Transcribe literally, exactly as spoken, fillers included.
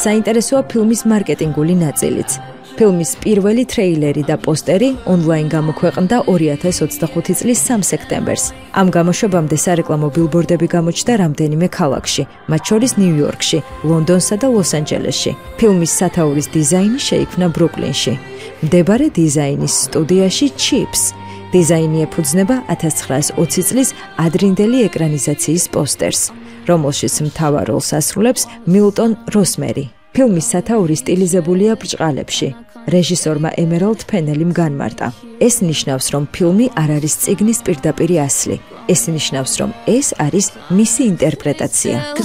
საინტერესოა ფილმის მარკეტინგული ნაწილიც. ფილმის პირველი თრეილერი და პოსტერი ონლაინ გამოქვეყნდა ორი ათას ოცდახუთი წლის სამი სექტემბერს. ამ გამოშვებამდე სარეკლამო ბილბორდები გამოჩნდა რამდენიმე ქალაქში, მათ შორის ნიუ-იორკში, ლონდონსა და ლოს-ანჯელესში. ფილმის სათაურის დიზაინი შეიქმნა ბრუკლინში. მდებარე დიზაინის სტუდიაში Chips. დიზაინი ეფუძნება ათას ცხრაას ოცი წლის ადრინდელი ეკრანიზაციის პოსტერს, რომელშიც მთავარ როლს ასრულებს მილტონ როსმერი. ფილმის სათაური სტილიზებულია ბრჭყალებში. რეჟისორმა ემერალდ ფენელიმ განმარტა. ეს ნიშნავს, რომ ფილმი არ არის წიგნის პირდაპირი ასლი. ეს ნიშნავს, რომ ეს არის მისი ინტერპრეტაცია.